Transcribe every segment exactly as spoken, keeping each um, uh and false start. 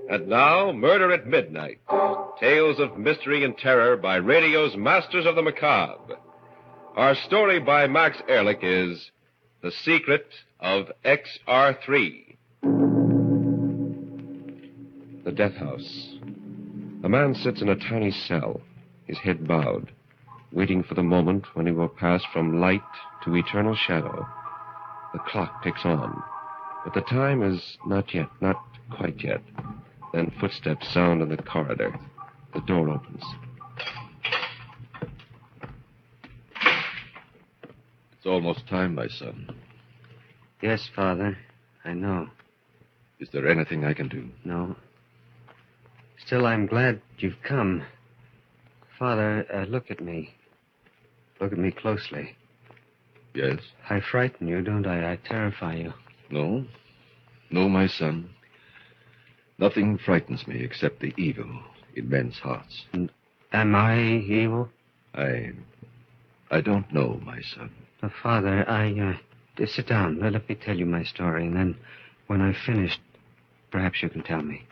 And now, Murder at Midnight. Tales of mystery and terror by radio's masters of the macabre. Our story by Max Ehrlich is The Secret of X R three. The death house. A man sits in a tiny cell, his head bowed, waiting for the moment when he will pass from light to eternal shadow. The clock ticks on, but the time is not yet, not quite yet. Then footsteps sound in the corridor. The door opens. It's almost time, my son. Yes, Father. I know. Is there anything I can do? No. Still, I'm glad you've come. Father, uh, look at me. Look at me closely. Yes? I frighten you, don't I? I terrify you. No. No, my son. Nothing frightens me except the evil in men's hearts. And am I evil? I... I don't know, my son. Uh, Father, I, uh... Just sit down. Let, let me tell you my story, and then when I've finished, perhaps you can tell me.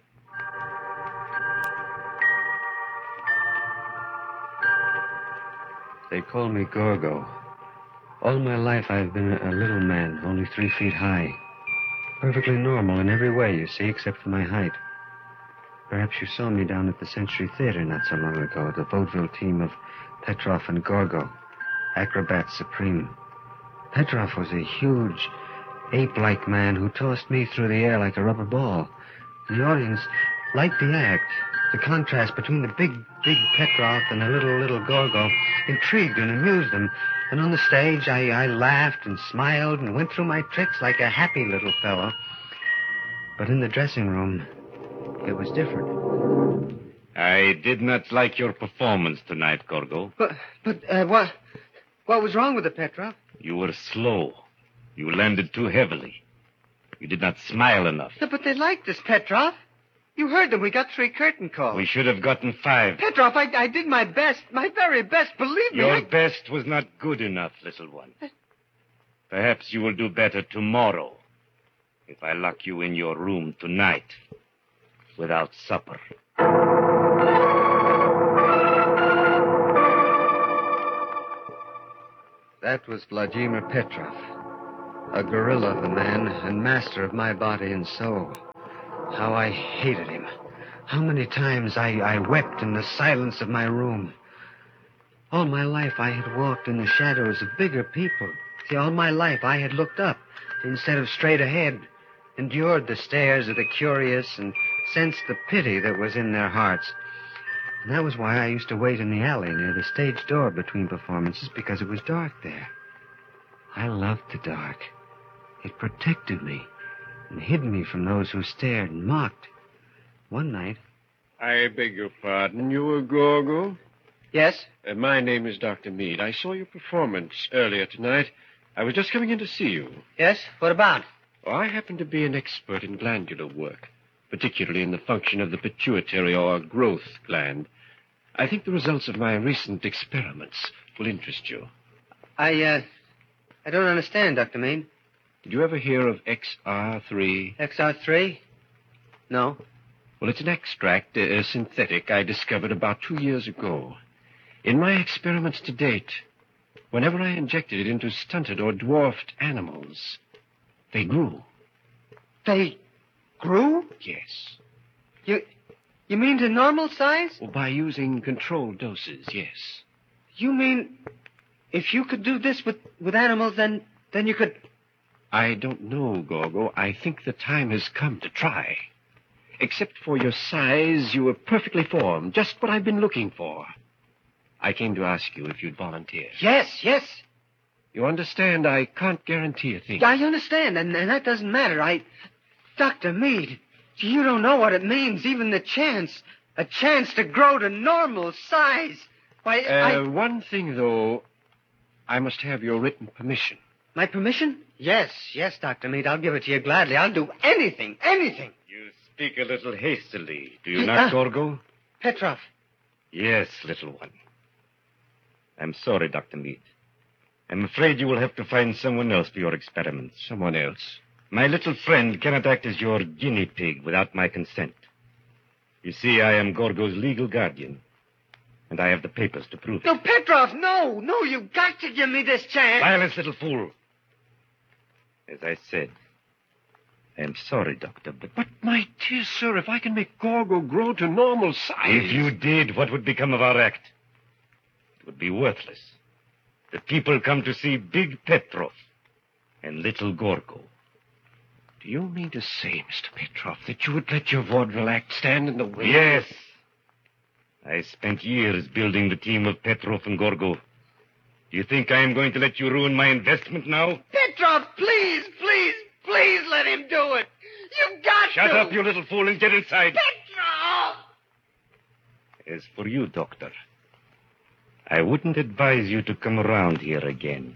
They call me Gorgo. All my life I've been a, a little man, only three feet high. Perfectly normal in every way, you see, except for my height. Perhaps you saw me down at the Century Theater not so long ago, the vaudeville team of Petrov and Gorgo, acrobats supreme. Petrov was a huge, ape-like man who tossed me through the air like a rubber ball. The audience liked the act. The contrast between the big, big Petrov and the little, little Gorgo intrigued and amused them. And on the stage, I, I laughed and smiled and went through my tricks like a happy little fellow. But in the dressing room, it was different. I did not like your performance tonight, Gorgo. But, but, uh, what, what was wrong with it, Petrov? You were slow. You landed too heavily. You did not smile enough. Yeah, but they liked us, Petrov. You heard them. We got three curtain calls. We should have gotten five. Petrov, I, I did my best, my very best. Believe me. Your I... best was not good enough, little one. Perhaps you will do better tomorrow if I lock you in your room tonight without supper. That was Vladimir Petrov, a gorilla of a man and master of my body and soul. How I hated him. How many times I, I wept in the silence of my room. All my life I had walked in the shadows of bigger people. See, all my life I had looked up instead of straight ahead, endured the stares of the curious and sensed the pity that was in their hearts. And that was why I used to wait in the alley near the stage door between performances, because it was dark there. I loved the dark. It protected me and hid me from those who stared and mocked. One night... I beg your pardon. You were Gorgo? Yes? Uh, my name is Doctor Meade. I saw your performance earlier tonight. I was just coming in to see you. Yes? What about? Oh, I happen to be an expert in glandular work, particularly in the function of the pituitary or growth gland. I think the results of my recent experiments will interest you. I, uh... I don't understand, Doctor Meade. Did you ever hear of X R three? X R three? No. Well, it's an extract, uh, synthetic, I discovered about two years ago. In my experiments to date, whenever I injected it into stunted or dwarfed animals, they grew. They grew? Yes. You you mean to normal size? Well, by using controlled doses, yes. You mean if you could do this with, with animals, then then you could... I don't know, Gorgo. I think the time has come to try. Except for your size, you were perfectly formed, just what I've been looking for. I came to ask you if you'd volunteer. Yes, yes. You understand, I can't guarantee a thing. I understand, and, and that doesn't matter. I... Doctor Meade, you don't know what it means, even the chance. A chance to grow to normal size. Why, uh, I... One thing, though, I must have your written permission. My permission? Yes, yes, Doctor Meade. I'll give it to you gladly. I'll do anything, anything. You speak a little hastily, do you Hey, not, uh, Gorgo? Petrov. Yes, little one. I'm sorry, Doctor Meade. I'm afraid you will have to find someone else for your experiments. Someone else? My little friend cannot act as your guinea pig without my consent. You see, I am Gorgo's legal guardian, and I have the papers to prove it. No, Petrov, no! No, you've got to give me this chance! Silence, little fool. As I said, I am sorry, Doctor, but... But, my dear sir, if I can make Gorgo grow to normal size... If you did, what would become of our act? It would be worthless. The people come to see Big Petrov and Little Gorgo. Do you mean to say, Mister Petrov, that you would let your vaudeville act stand in the way? Yes. I spent years building the team of Petrov and Gorgo. Do you think I am going to let you ruin my investment now? Petrov, please, please, please let him do it. You've got Shut to. up, you little fool, and get inside. Petrov! As for you, Doctor, I wouldn't advise you to come around here again.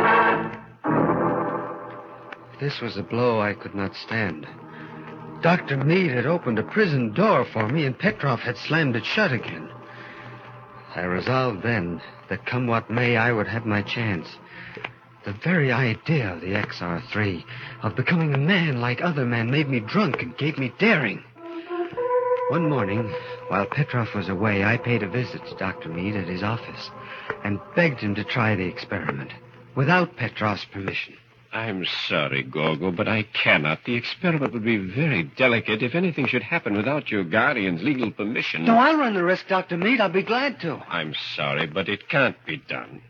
This was a blow I could not stand. Doctor Meade had opened a prison door for me, and Petrov had slammed it shut again. I resolved then that come what may, I would have my chance. The very idea of the X R three, of becoming a man like other men, made me drunk and gave me daring. One morning, while Petrov was away, I paid a visit to Doctor Meade at his office and begged him to try the experiment without Petrov's permission. I'm sorry, Gorgo, but I cannot. The experiment would be very delicate if anything should happen without your guardian's legal permission. No, I'll run the risk, Doctor Meade. I'll be glad to. I'm sorry, but it can't be done.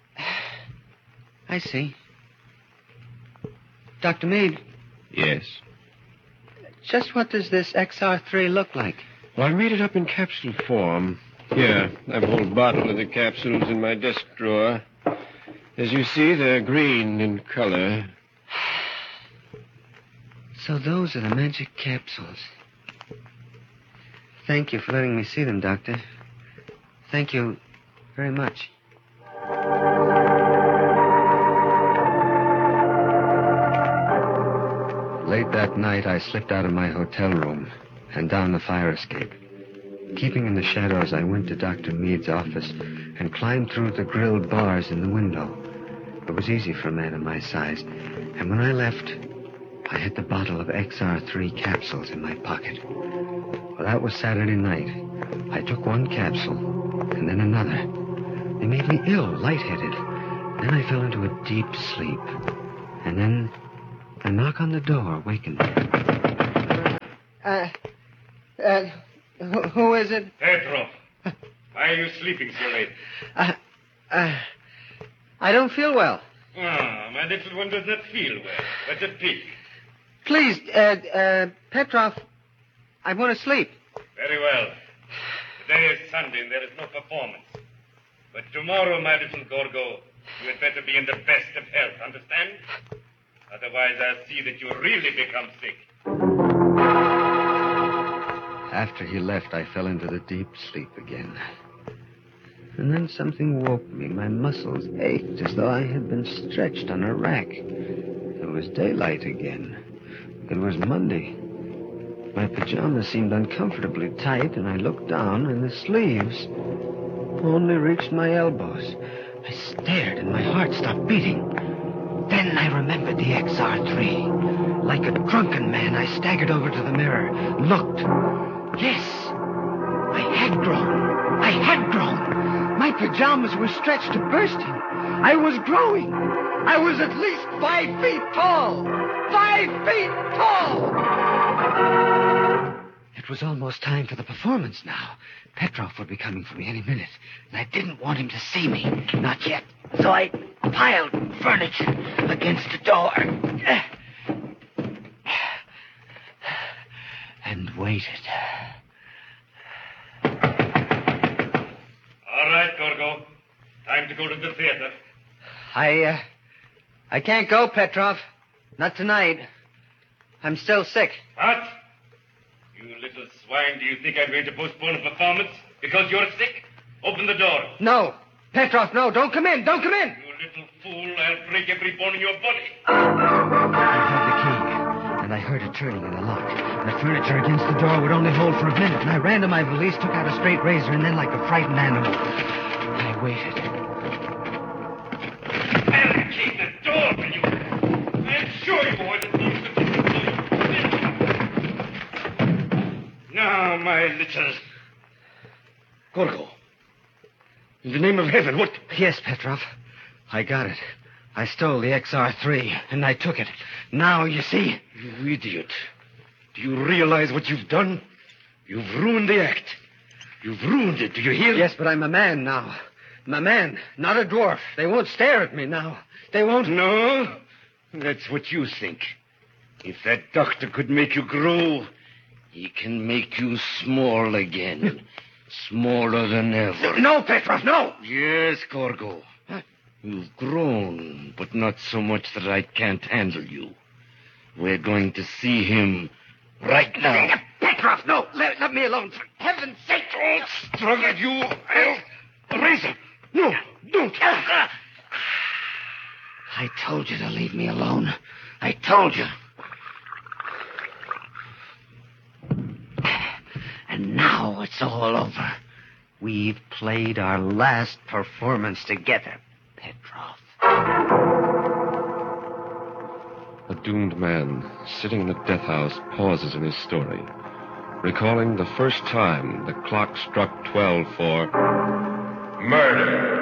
I see. Doctor Meade, Yes. just what does this X R three look like? Well, I made it up in capsule form. Here, I've a whole bottle of the capsules in my desk drawer. As you see, they're green in color. So those are the magic capsules. Thank you for letting me see them, Doctor. Thank you very much. Late that night, I slipped out of my hotel room and down the fire escape. Keeping in the shadows, I went to Doctor Meade's office and climbed through the grilled bars in the window. It was easy for a man of my size, and when I left, I had the bottle of X R three capsules in my pocket. Well, that was Saturday night. I took one capsule, and then another. They made me ill, lightheaded. Then I fell into a deep sleep. And then a knock on the door awakened me. Uh, uh, who, who is it? Petrov, why are you sleeping so late? Uh, uh, I don't feel well. Ah, my little one does not feel well. Let's a peek. Please, uh, uh, Petrov, I want to sleep. Very well. Today is Sunday and there is no performance. But tomorrow, my little Gorgo, you had better be in the best of health, understand? Otherwise, I'll see that you really become sick. After he left, I fell into the deep sleep again. And then something woke me. My muscles ached as though I had been stretched on a rack. It was daylight again. It was Monday. My pajamas seemed uncomfortably tight, and I looked down, and the sleeves only reached my elbows. I stared, and my heart stopped beating. Then I remembered the X R three. Like a drunken man, I staggered over to the mirror, looked. Yes, I had grown. I had grown. My pajamas were stretched to bursting. I was growing. I was at least five feet tall. Five feet tall! It was almost time for the performance now. Petrov would be coming for me any minute, and I didn't want him to see me. Not yet. So I piled furniture against the door and waited. All right, Gorgo. Time to go to the theater. I, uh, I can't go, Petrov. Not tonight. I'm still sick. What? You little swine, do you think I'm going to postpone a performance because you're sick? Open the door. No. Petrov, no. Don't come in. Don't come in. You little fool, I'll break every bone in your body. I had the key, and I heard it turning in the lock. The furniture against the door would only hold for a minute, and I ran to my valise, took out a straight razor, and then, like a frightened animal, I waited. Barricade the door, will you? I'm sure you were the thieves that did it. Now, my little... Gorgo. In the name of heaven, what... Yes, Petrov. I got it. I stole the X R three, and I took it. Now, you see... You idiot. Do you realize what you've done? You've ruined the act. You've ruined it, do you hear? Yes, but I'm a man now. I'm a man, not a dwarf. They won't stare at me now. They won't... No? That's what you think. If that doctor could make you grow, he can make you small again. Smaller than ever. No, Petrov, no! Yes, Gorgo. You've grown, but not so much that I can't handle you. We're going to see him right now. Petrov, no! Let, let me alone, for heaven's sake! Don't struggle, you... I'll... Razor! No, don't! I told you to leave me alone. I told you. And now it's all over. We've played our last performance together, Petrov. A doomed man sitting in the death house pauses in his story, recalling the first time the clock struck twelve for murder.